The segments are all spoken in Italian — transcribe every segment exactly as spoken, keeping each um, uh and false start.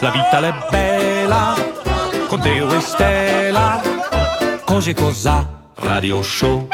La vita è bella, con Teo e Stella. Così cosa? Radio Show.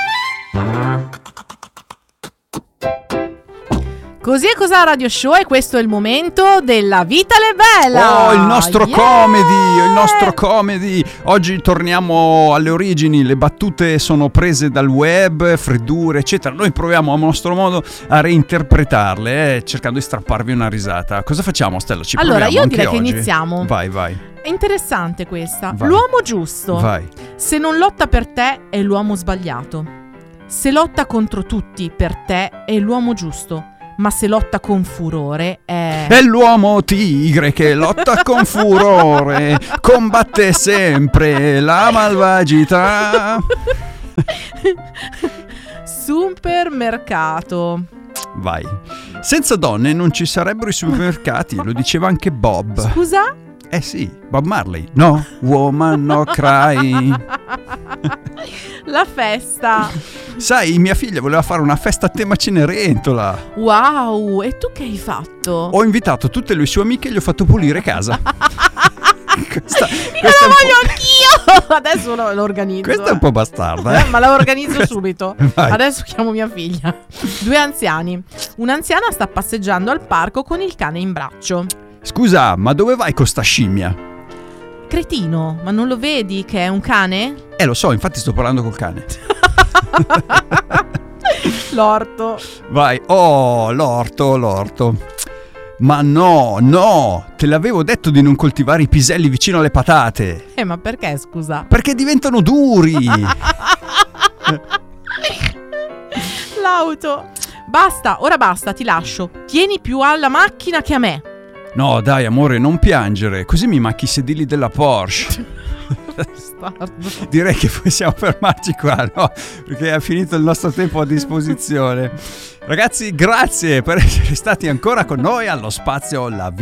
Così è cos'ha Radio Show e questo è il momento della Vita è bella. Oh, il nostro yeah! comedy, il nostro comedy. Oggi torniamo alle origini, le battute sono prese dal web, freddure, eccetera. Noi proviamo a nostro modo a reinterpretarle, eh, cercando di strapparvi una risata. Cosa facciamo, Stella? Ci allora, proviamo io anche direi oggi? che iniziamo. Vai, vai. È interessante questa. Vai. L'uomo giusto. Vai. Se non lotta per te è l'uomo sbagliato. Se lotta contro tutti per te è l'uomo giusto. Ma se lotta con furore è... È l'uomo tigre che lotta con furore, combatte sempre la malvagità. Supermercato. Vai. Senza donne non ci sarebbero i supermercati, lo diceva anche Bob. Scusa? Eh sì, Bob Marley. No, woman no cry. La festa. Sai, mia figlia voleva fare una festa a tema Cenerentola. Wow, e tu che hai fatto? Ho invitato tutte le sue amiche e gli ho fatto pulire casa. questa, Io questa la è un voglio po'... anch'io. Adesso lo, lo organizzo. Questa è un po' bastarda, eh? Eh, ma la organizzo subito. Vai. Adesso chiamo mia figlia. Due anziani. Un'anziana sta passeggiando al parco con il cane in braccio. Scusa, ma dove vai con sta scimmia? Cretino, ma non lo vedi che è un cane? Eh, lo so, infatti sto parlando col cane. L'orto. Vai, oh, l'orto, l'orto. Ma no, no, te l'avevo detto di non coltivare i piselli vicino alle patate. Eh, ma perché, scusa? Perché diventano duri. L'auto. Basta, ora basta, ti lascio. Tieni più alla macchina che a me. No, dai, amore, non piangere, così mi macchi i sedili della Porsche. Bastardo. Direi che possiamo fermarci qua, no? Perché è finito il nostro tempo a disposizione. Ragazzi, grazie per essere stati ancora con noi allo spazio La Vita.